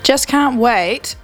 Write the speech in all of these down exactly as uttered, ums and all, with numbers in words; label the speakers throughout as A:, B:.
A: Just Can't Wait.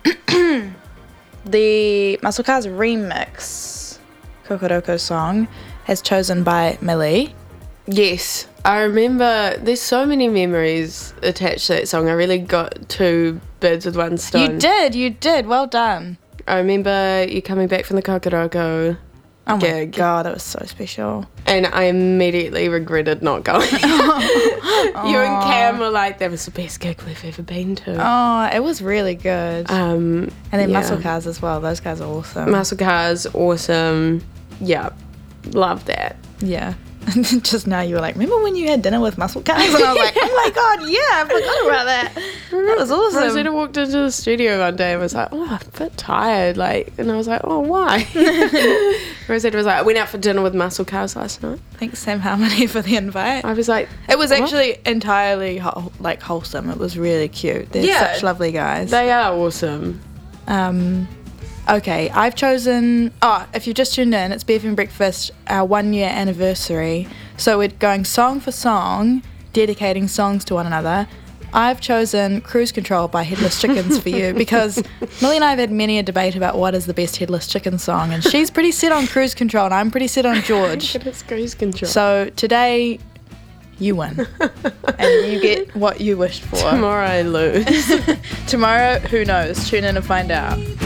A: The Muscle Cars remix Kokoroko song is chosen by Millie.
B: Yes, I remember there's so many memories attached to that song. I really got two birds with one stone.
A: You did, you did. Well done.
B: I remember you coming back from the Kokoroko
A: Oh
B: gig.
A: my god, it was so special.
B: And I immediately regretted not going. You and Cam were like, that was the best gig we've ever been to.
A: Oh, it was really good.
B: Um,
A: and then
B: yeah.
A: Muscle Cars as well. Those guys are awesome.
B: Muscle Cars, awesome. Yeah, love that.
A: Yeah. And then just now you were like, remember when you had dinner with Muscle Cars? And I was like, oh my god, yeah, I forgot about that. That was awesome.
B: Rosetta walked into the studio one day and was like, oh, I'm a bit tired. Like, and I was like, oh, why? Rosetta was like, I went out for dinner with Muscle Cars last night.
A: Thanks, Sam Harmony, for the invite.
B: I was like,
A: it was
B: what?
A: actually entirely whole, like wholesome. It was really cute. They're
B: Yeah.
A: such lovely guys.
B: They are awesome.
A: Um, okay, I've chosen... Oh, if you just tuned in, it's Beef and Breakfast, our one-year anniversary. So we're going song for song, dedicating songs to one another. I've chosen Cruise Control by Headless Chickens for you because Millie and I have had many a debate about what is the best Headless Chicken song, and she's pretty set on Cruise Control and I'm pretty set on George.
B: It's Cruise Control.
A: So today, you win. And you get what you wished for.
B: Tomorrow I lose.
A: Tomorrow, who knows? Tune in and find out.